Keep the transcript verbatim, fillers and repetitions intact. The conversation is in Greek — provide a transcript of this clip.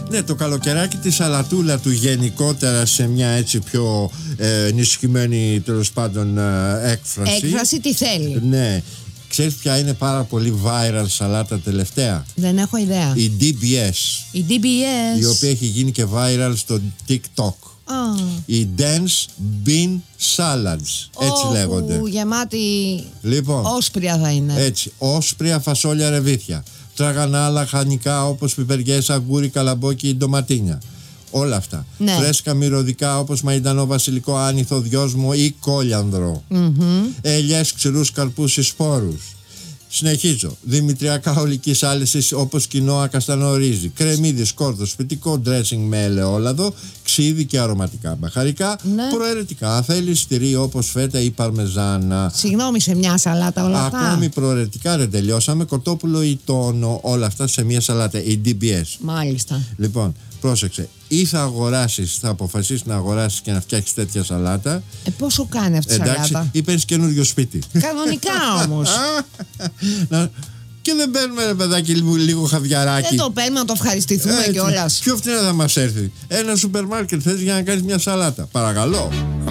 Ναι, το καλοκαιράκι τη σαλατούλα του γενικότερα σε μια έτσι πιο ε, ενισχυμένη τέλος πάντων ε, έκφραση. Έκφραση τι θέλει. Ναι. Ξέρεις ποια είναι πάρα πολύ viral σαλάτα τελευταία? Δεν έχω ιδέα. Η ντι μπι ες. Η ντι μπι ες. Η οποία έχει γίνει και viral στο TikTok. Oh. Οι Dense Bean Salads. Έτσι oh, λέγονται. Που γεμάτη Λοιπόν, όσπρια θα είναι. Έτσι. Όσπρια, φασόλια, ρεβίθια. Τραγανά, λαχανικά όπως πιπεριές, αγκούρι, καλαμπόκι, ντοματίνια. Όλα αυτά. Ναι. Φρέσκα μυρωδικά όπως μαϊντανό, βασιλικό, άνηθο, δυόσμο ή κόλιανδρο. Mm-hmm. Ελιές, ξηρούς, καρπούς ή σπόρους. Συνεχίζω. Δημητριακά ολικής άλυσης όπως κοινόα, καστανό, ρύζι. Κρεμμύδι, σκόρδο, σπιτικό ντρέσινγκ με ελαιόλαδο, ξύδι και αρωματικά μπαχαρικά. Ναι. Προαιρετικά, αν θέλεις τυρί όπως φέτα ή παρμεζάνα. Συγγνώμη, σε μια σαλάτα όλα αυτά. Ακόμη προαιρετικά δεν τελειώσαμε. Κοτόπουλο ή τόνο, όλα αυτά σε μια σαλάτα. Η ντι μπι ες. Μάλιστα. Λοιπόν, πρόσεξε. Ή θα αγοράσεις, θα αποφασίσεις να αγοράσεις και να φτιάξεις τέτοια σαλάτα. Ε, πόσο κάνει αυτή η εντάξει, σαλάτα? Ή παίρνεις καινούριο σπίτι. Κανονικά όμως. να, και δεν παίρνουμε, ρε παιδάκι, λίγο, λίγο χαβιαράκι. Δεν το παίρνουμε να το ευχαριστηθούμε κιόλας. Πιο φτηνά θα μας έρθει. Ένα σούπερ μάρκετ θες για να κάνεις μια σαλάτα? Παρακαλώ.